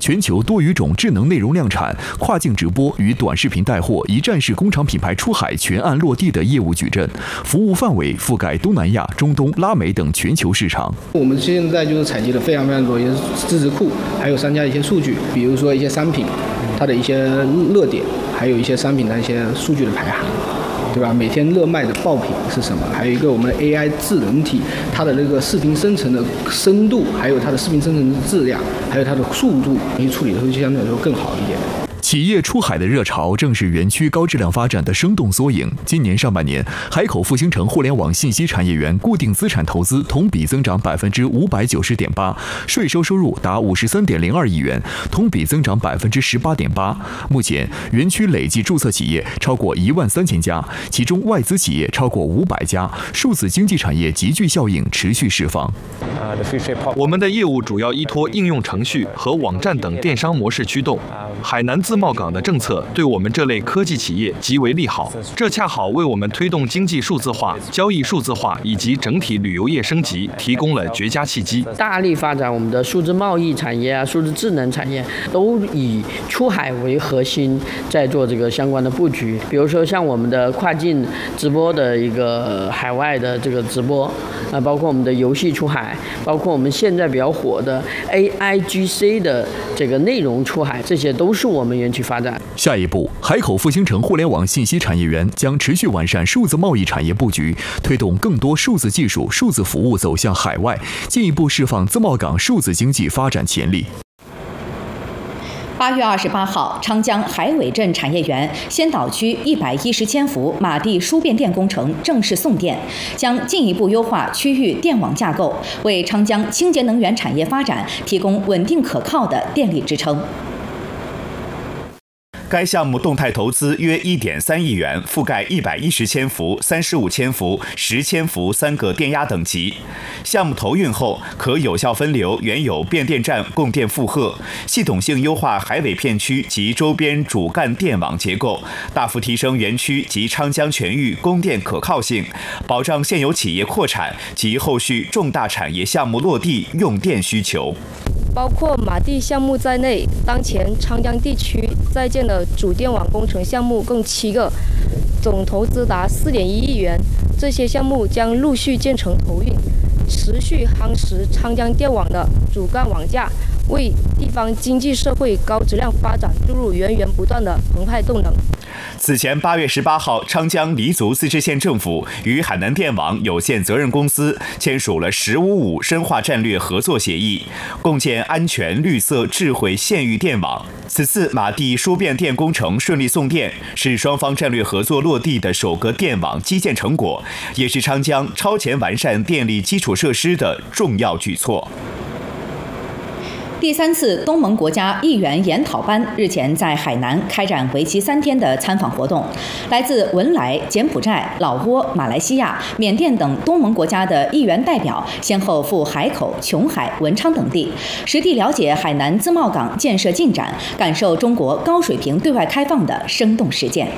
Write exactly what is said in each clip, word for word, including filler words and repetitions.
全球多语种智能内容量产、跨境直播与短视频带货一站式工厂品牌出海全案落地的业务矩阵，服务范围覆盖东南亚、中东、拉美等全球市场。 我们现在就是采集了非常非常多一些知识库，还有商家的一些数据，比如说一些商品它的一些热点，还有一些商品的一些数据的排行。对吧？每天热卖的爆品是什么？还有一个我们 A I 智能体，它的那个视频生成的深度，还有它的视频生成的质量，还有它的速度，你处理的会相对来说更好一点。 企业出海的热潮正是园区高质量发展的生动缩影。今年上半年，海口复兴城互联网信息产业园固定资产投资同比增长百分之五百九十点八，税收收入达五十三点零二亿元，同比增长百分之十八点八。目前，园区累计注册企业超过一万三千家，其中外资企业超过五百家，数字经济产业集聚效应持续释放。 我们的业务主要依托应用程序和网站等电商模式驱动。海南自贸港的政策对我们这类科技企业极为利好，这恰好为我们推动经济数字化、交易数字化以及整体旅游业升级提供了绝佳契机。 大力发展我们的数字贸易产业啊、数字智能产业，都以出海为核心，在做这个相关的布局。比如说像我们的跨境直播的一个海外的这个直播，啊，包括我们的游戏出海，包括我们现在比较火的 A I G C 的这个内容出海，这些都是我们园区发展。 下一步，海口复兴城互联网信息产业园将持续完善数字贸易产业布局，推动更多数字技术、数字服务走向海外，进一步释放自贸港数字经济发展潜力。 八月二十八号，昌江海尾镇产业园先导区一百一十千伏马地输变电工程正式送电，将进一步优化区域电网架构，为昌江清洁能源产业发展提供稳定可靠的电力支撑。 该项目动态投资约一点三亿元，覆盖一百一十千伏、三十五千伏、十千伏三个电压等级。项目投运后，可有效分流原有变电站供电负荷，系统性优化海尾片区及周边主干电网结构，大幅提升园区及昌江全域供电可靠性，保障现有企业扩产及后续重大产业项目落地用电需求。 包括马地项目在内，当前昌江地区在建的主电网工程项目共七个，总投资达四点一亿元。这些项目将陆续建成投运，持续夯实昌江电网的主干网架，为地方经济社会高质量发展注入源源不断的澎湃动能。 此前八月十八号，昌江黎族自治县政府与海南电网有限责任公司签署了“十五五”深化战略合作协议，共建安全、绿色、智慧县域电网。此次马地输变电工程顺利送电，是双方战略合作落地的首个电网基建成果，也是昌江超前完善电力基础设施的重要举措。 第三次东盟国家议员研讨班日前在海南开展为期三天的参访活动，来自文莱、柬埔寨、老挝、马来西亚、缅甸等东盟国家的议员代表先后赴海口、琼海、文昌等地，实地了解海南自贸港建设进展，感受中国高水平对外开放的生动实践。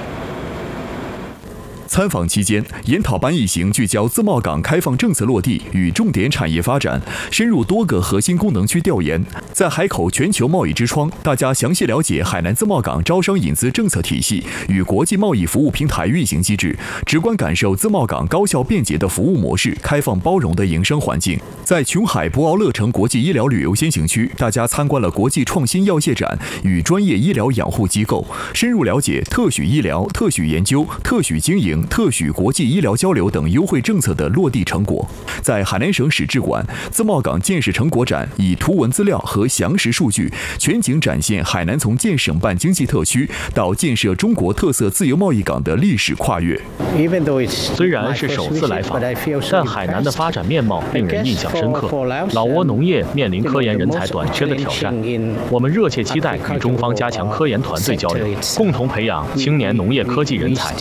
参访期间，研讨班一行聚焦自贸港开放政策落地与重点产业发展，深入多个核心功能区调研。在海口全球贸易之窗，大家详细了解海南自贸港招商引资政策体系与国际贸易服务平台运行机制，直观感受自贸港高效便捷的服务模式、开放包容的营商环境。在琼海博鳌乐城国际医疗旅游先行区，大家参观了国际创新药械展与专业医疗养护机构，深入了解特许医疗、特许研究、特许经营、特许国际医疗交流等优惠政策的落地成果。在海南省史志馆，自贸港建设成果展以图文资料和详实数据，全景展现海南从建省办经济特区到建设中国特色自由贸易港的历史跨越。 虽然是首次来访，但海南的发展面貌令人印象深刻。老挝农业面临科研人才短缺的挑战，我们热切期待与中方加强科研团队交流，共同培养青年农业科技人才。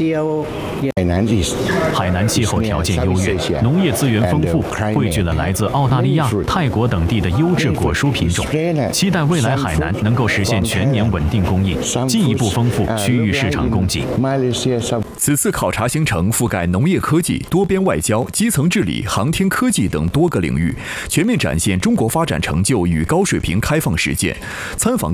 海南气候条件优越，农业资源丰富，汇聚了来自澳大利亚、泰国等地的优质果蔬品种。期待未来海南能够实现全年稳定供应，进一步丰富区域市场供给。 此次考察行程覆盖农业科技、多边外交、基层治理、航天科技等多个领域，全面展现中国发展成就与高水平开放实践。参访